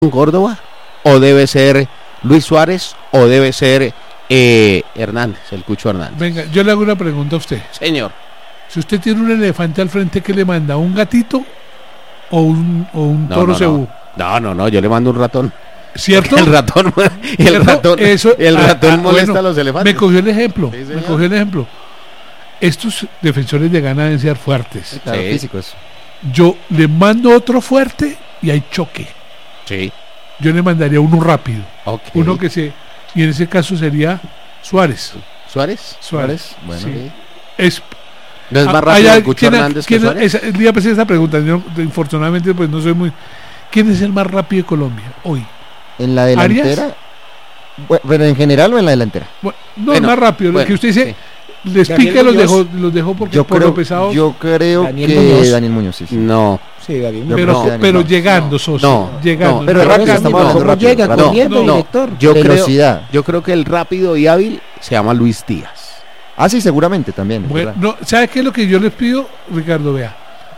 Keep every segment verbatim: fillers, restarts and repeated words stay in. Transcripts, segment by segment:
Córdoba, o debe ser Luis Suárez, o debe ser eh, Hernández, el Cucho Hernández. Venga, yo le hago una pregunta a usted. Señor. Si usted tiene un elefante al frente, ¿qué le manda? ¿Un gatito o un, o un No, toro no, cebú? No, no, no, yo le mando un ratón. ¿Cierto? El ratón, el ¿Cierto? ratón, Eso, el ah, ratón ah, molesta bueno, a los elefantes. Me cogió el ejemplo, Sí, me señor. cogió el ejemplo. Estos defensores de Ghana deben ser fuertes. Claro, Sí. físicos. Yo le mando otro fuerte y hay choque. Sí, Yo le mandaría uno rápido, ok. uno que se, y en ese caso sería Suárez. ¿Suárez? Suárez, Bueno. sí. Sí. Es, ¿No es ah, más hay rápido el alguien- Cucho ¿quién- Hernández que quién- Suárez? esa- el día pensé esa pregunta, yo, infortunadamente pues no soy muy... ¿Quién es el más rápido de Colombia hoy? En la delantera. Bu- Pero en general o en la delantera. Bueno, no, Bueno, el más rápido, bueno, el que usted dice, sí. les Daniel pica y los Muñoz. dejó, los dejó porque Yo por creo, lo pesado, yo creo Daniel que Muñoz. Daniel Muñoz, sí, sí. No, Sí, David. Yo pero, creo que Daniel pero Muñoz. llegando, socio, no, llegando. no, pero no, rápido, llegando, estamos no. hablando ¿Cómo rápido, llega? rápido. Corriendo, no, no. director. yo creo, Velocidad. yo creo que el rápido y hábil se llama Luis Díaz. Ah, sí, seguramente también. es Bueno, verdad. no, ¿sabe qué es lo que yo les pido, Ricardo? Vea,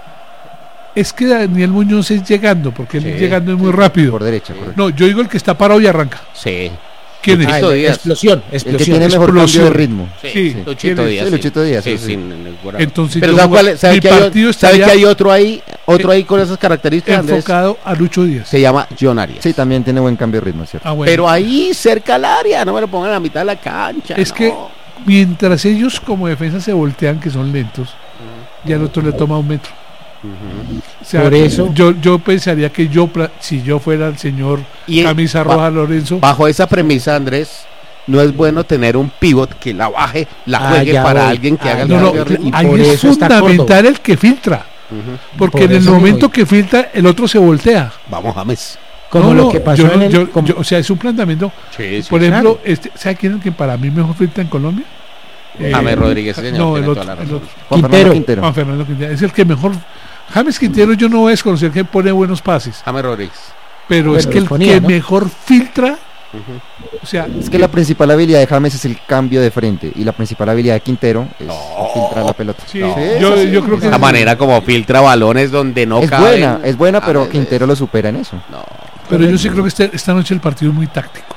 es que Daniel Muñoz es llegando, porque él Sí. llegando es muy rápido. Por derecha, correcto. No, yo digo el que está parado y arranca. Sí. ¿Quién es? Ah, Luchito el- Díaz. explosión, El que explosión. tiene mejor explosión. cambio de ritmo. Sí, Luchito ¿quién es? Díaz. Sí, Luchito Díaz, Sí, sí, sí, sí. en el Guara. Entonces Pero yo ¿sabe, digo, cuál es? ¿Sabe mi que hay, partido ¿sabe estaría que hay otro ahí, otro ahí con esas características, Andrés? enfocado a Lucho Díaz. Se llama John Arias. Sí, también tiene buen cambio de ritmo, es cierto. Ah, bueno. Pero ahí cerca al área, no me lo pongan a la mitad de la cancha. es no. que mientras ellos como defensa se voltean, que son lentos, ya al otro le toma un metro. O sea, Por eso- yo, yo pensaría que yo, pla- si yo fuera el señor Y en- Camisa ba- Roja Lorenzo, Bajo esa premisa, Andrés, no es bueno tener un pivot que la baje, la Ah, juegue ya para voy. alguien que Ah, haga el no, no, cambio de ritmo. y ahí por es eso está fundamental el que filtra, Ujú. porque Por en el eso momento mismo. que filtra, el otro se voltea. Vamos, James. Como No, lo no, que pasó yo no- en el... yo- como- yo- o sea, es un planteamiento. Sí, sí, Por sí. ejemplo, este, ¿sabe quién es el que para mí mejor filtra en Colombia? James Rodríguez, señor, No, tiene el toda otro, la el razón. otro. Juan Quintero. Fernando Quintero. Juan Fernando Quintero. Es el que mejor. James Quintero yo no voy a desconocer que pone buenos pases, James Rodríguez. pero Bueno, es que el los ponía, que ¿no? mejor filtra, Ujú. o sea, Es que la principal habilidad de James es el cambio de frente y la principal habilidad de Quintero es No. filtrar la pelota. sí, No. yo, Sí, yo creo que Esa manera como filtra balones donde no es caben. buena, es buena, pero Ah, Quintero lo supera en eso. No. pero yo sí creo que este- esta noche el partido es muy táctico.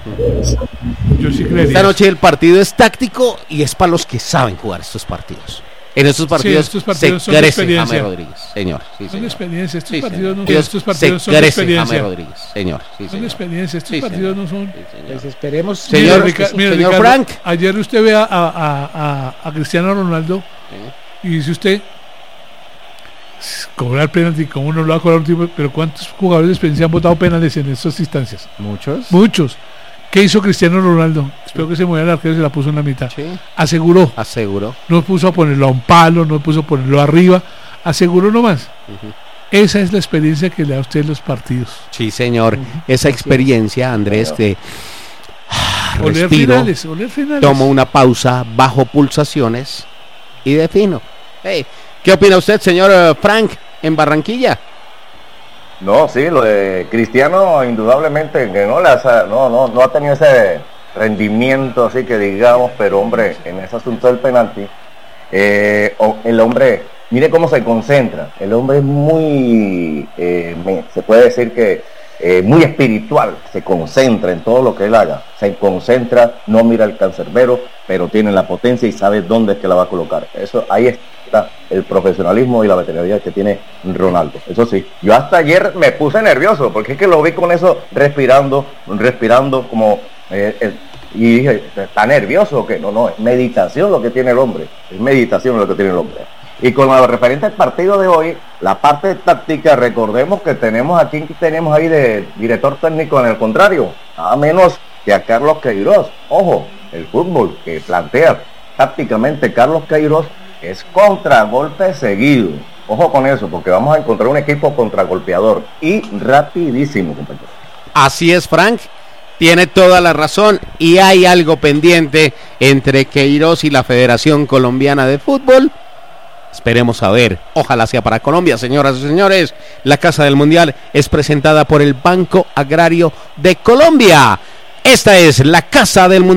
Yo sí creería. Esta noche el partido es táctico y es para los que saben jugar estos partidos. En estos partidos, estos partidos se son de crece experiencia. James Rodríguez, señor. Sí, Son señor. de experiencia, estos Sí, partidos señor. no son, estos partidos se son de crece James experiencia. Rodríguez, señor. Sí, Son de señor. experiencia, estos Sí, partidos señor. no son. Sí, señor. Pues esperemos... Señor Mire, Rica- Rica- mire, señor Ricardo, Frank. ayer usted ve a, a, a, a- a Cristiano Ronaldo y dice usted cobrar penalti, ¿cómo no lo va a cobrar un tipo? Pero ¿cuántos jugadores de experiencia han votado penales en estas instancias? Muchos. Muchos. ¿Qué hizo Cristiano Ronaldo? Espero que se mueva el arquero y se la puso en la mitad. Sí, Aseguró, aseguró. no puso a ponerlo a un palo, no puso a ponerlo arriba, aseguró nomás. Ujú. Esa es la experiencia que le da a usted los partidos. Sí, señor. Esa experiencia, Andrés, que ah, Oler respiro, finales, oler finales. tomo una pausa, bajo pulsaciones y defino. Hey, ¿qué opina usted, señor eh, Frank, en Barranquilla? No, sí, lo de Cristiano indudablemente que no, le ha, no, no, no ha tenido ese rendimiento así que digamos, pero hombre, en ese asunto del penalti, eh, o- el hombre, mire cómo se concentra, el hombre es muy, eh, me- se puede decir que eh, muy espiritual, se concentra en todo lo que él haga, se concentra, no mira el cancerbero, pero tiene la potencia y sabe dónde es que la va a colocar. Eso ahí está el profesionalismo y la veteranía que tiene Ronaldo. Eso sí, yo hasta ayer me puse nervioso porque es que lo vi con eso respirando, respirando como eh, el- y dije, ¿está nervioso o qué? No, no, es meditación lo que tiene el hombre, es meditación lo que tiene el hombre. Y con lo referente al partido de hoy, la parte táctica, recordemos que tenemos aquí, tenemos ahí de director técnico en el contrario, nada menos que a Carlos Queiroz. Ojo, el fútbol que plantea tácticamente Carlos Queiroz es contragolpe seguido. Ojo con eso, porque vamos a encontrar un equipo contragolpeador y rapidísimo, compañero. Así es, Frank. Tiene toda la razón y hay algo pendiente entre Queiroz y la Federación Colombiana de Fútbol. Esperemos a ver. Ojalá sea para Colombia, señoras y señores. La Casa del Mundial es presentada por el Banco Agrario de Colombia. Esta es la Casa del Mundial.